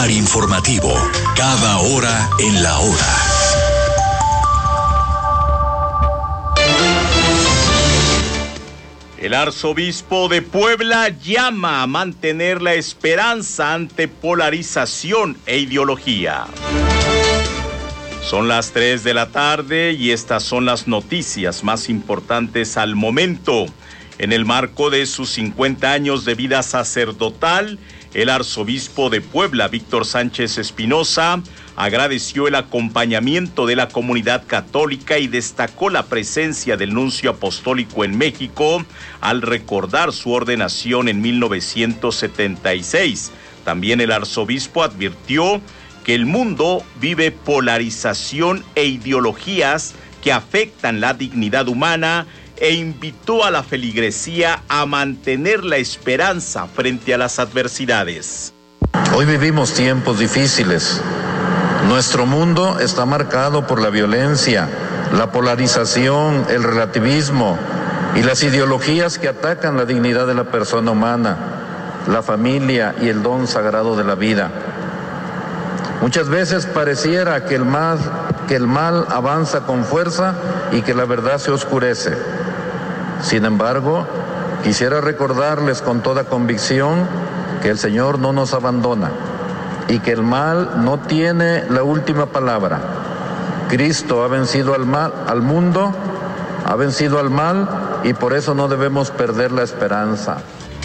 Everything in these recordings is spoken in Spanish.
Radar informativo. Cada hora en la hora. El arzobispo de Puebla llama a mantener la esperanza ante polarización e ideología. Son las 3 de la tarde y estas son las noticias más importantes al momento. En el marco de sus 50 años de vida sacerdotal, el arzobispo de Puebla, Víctor Sánchez Espinosa, agradeció el acompañamiento de la comunidad católica y destacó la presencia del nuncio apostólico en México al recordar su ordenación en 1976. También el arzobispo advirtió que el mundo vive polarización e ideologías que afectan la dignidad humana e invitó a la feligresía a mantener la esperanza frente a las adversidades. Hoy vivimos tiempos difíciles. Nuestro mundo está marcado por la violencia, la polarización, el relativismo y las ideologías que atacan la dignidad de la persona humana, la familia y el don sagrado de la vida. Muchas veces pareciera que el mal avanza con fuerza y que la verdad se oscurece. Sin embargo, quisiera recordarles con toda convicción que el Señor no nos abandona y que el mal no tiene la última palabra. Cristo ha vencido al mundo, ha vencido al mal y por eso no debemos perder la esperanza.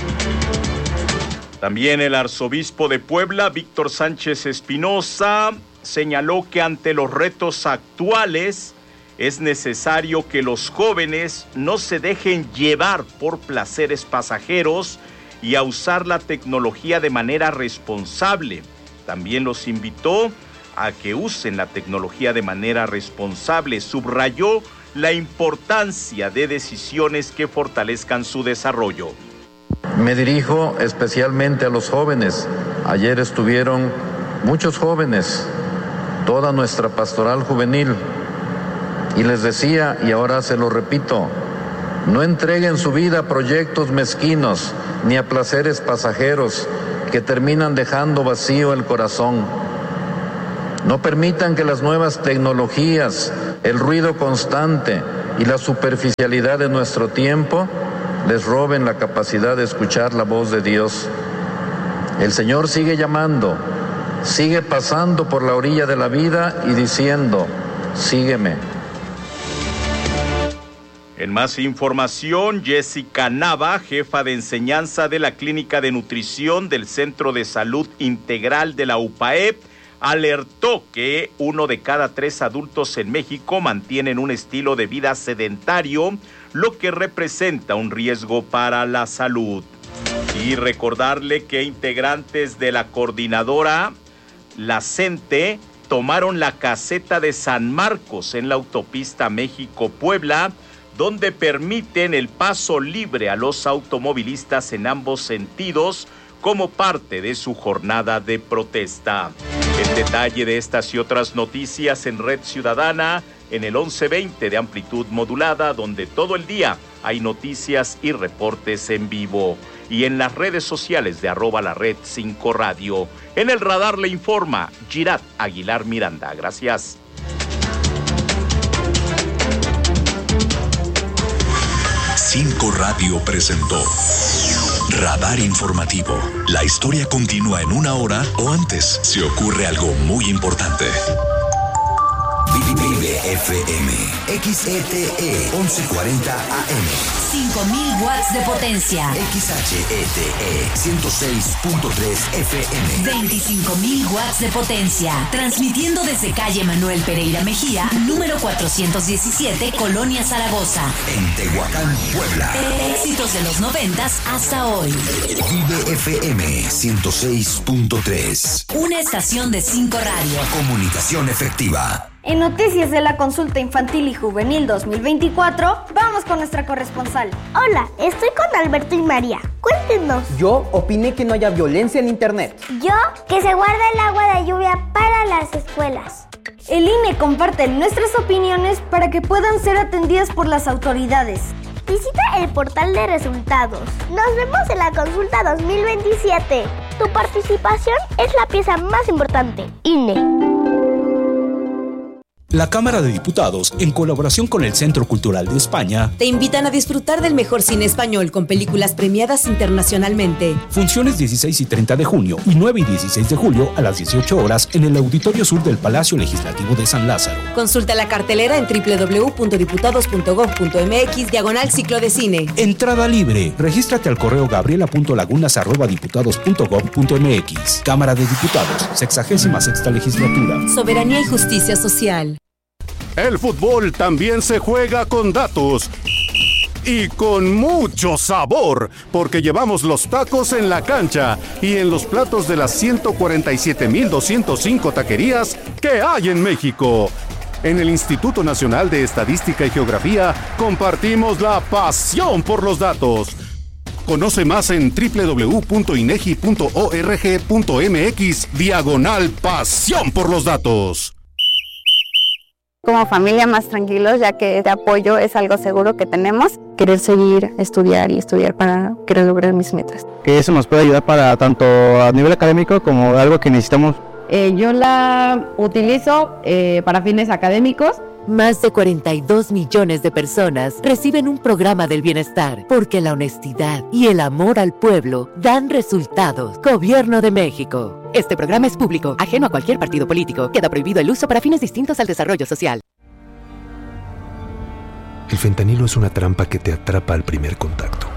También el arzobispo de Puebla, Víctor Sánchez Espinosa, señaló que ante los retos actuales es necesario que los jóvenes no se dejen llevar por placeres pasajeros y a usar la tecnología de manera responsable. También los invitó a que usen la tecnología de manera responsable. Subrayó la importancia de decisiones que fortalezcan su desarrollo. Me dirijo especialmente a los jóvenes. Ayer estuvieron muchos jóvenes, toda nuestra pastoral juvenil. Y les decía, y ahora se lo repito, no entreguen su vida a proyectos mezquinos ni a placeres pasajeros que terminan dejando vacío el corazón. No permitan que las nuevas tecnologías, el ruido constante y la superficialidad de nuestro tiempo les roben la capacidad de escuchar la voz de Dios. El Señor sigue llamando, sigue pasando por la orilla de la vida y diciendo, sígueme. En más información, Jessica Nava, jefa de enseñanza de la Clínica de Nutrición del Centro de Salud Integral de la UPAEP, alertó que 1 de cada 3 adultos en México mantienen un estilo de vida sedentario, lo que representa un riesgo para la salud. Y recordarle que integrantes de la coordinadora, la CENTE, tomaron la caseta de San Marcos en la autopista México-Puebla, donde permiten el paso libre a los automovilistas en ambos sentidos como parte de su jornada de protesta. El detalle de estas y otras noticias en Red Ciudadana, en el 1120 de amplitud modulada, donde todo el día hay noticias y reportes en vivo. Y en las redes sociales de @lared5radio. En el radar le informa Girat Aguilar Miranda. Gracias. Cinco Radio presentó Radar Informativo. La historia continúa en 1 hora o antes si ocurre algo muy importante. Vive FM, XETE 1140 AM. 5000 watts de potencia. XHETE 106.3 FM. 25,000 watts de potencia. Transmitiendo desde calle Manuel Pereira Mejía, número 417, Colonia Zaragoza. En Tehuacán, Puebla. Éxitos de los 90s hasta hoy. Vive FM 106.3. Una estación de 5 Radio. Comunicación efectiva. En noticias de la consulta infantil y juvenil 2024, vamos con nuestra corresponsal. Hola, estoy con Alberto y María. Cuéntenos. Yo opiné que no haya violencia en internet. Yo, que se guarda el agua de lluvia para las escuelas. El INE comparte nuestras opiniones para que puedan ser atendidas por las autoridades. Visita el portal de resultados. Nos vemos en la consulta 2027. Tu participación es la pieza más importante. INE. La Cámara de Diputados, en colaboración con el Centro Cultural de España, te invitan a disfrutar del mejor cine español con películas premiadas internacionalmente. Funciones 16 y 30 de junio y 9 y 16 de julio a las 18 horas en el Auditorio Sur del Palacio Legislativo de San Lázaro. Consulta la cartelera en www.diputados.gov.mx/ciclo de cine. Entrada libre. Regístrate al correo gabriela.lagunas@diputados.gov.mx. Cámara de Diputados, 66ª Legislatura. Soberanía y justicia social. El fútbol también se juega con datos y con mucho sabor, porque llevamos los tacos en la cancha y en los platos de las 147,205 taquerías que hay en México. En el Instituto Nacional de Estadística y Geografía compartimos la pasión por los datos. Conoce más en www.inegi.org.mx/pasión por los datos. Como familia más tranquilos, ya que este apoyo es algo seguro que tenemos. Querer seguir, estudiar para querer lograr mis metas. Que eso nos puede ayudar para tanto a nivel académico como algo que necesitamos. Yo la utilizo para fines académicos. Más de 42 millones de personas reciben un programa del bienestar porque la honestidad y el amor al pueblo dan resultados. Gobierno de México. Este programa es público, ajeno a cualquier partido político. Queda prohibido el uso para fines distintos al desarrollo social. El fentanilo es una trampa que te atrapa al primer contacto.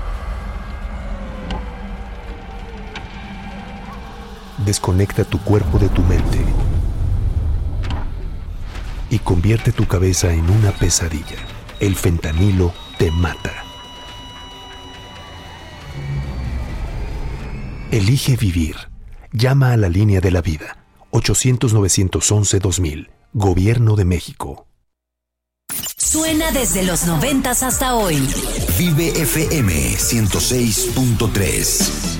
Desconecta tu cuerpo de tu mente y convierte tu cabeza en una pesadilla. El fentanilo te mata. Elige vivir. Llama a la línea de la vida. 800-911-2000. Gobierno de México. Suena desde los 90s hasta hoy. Vive FM 106.3.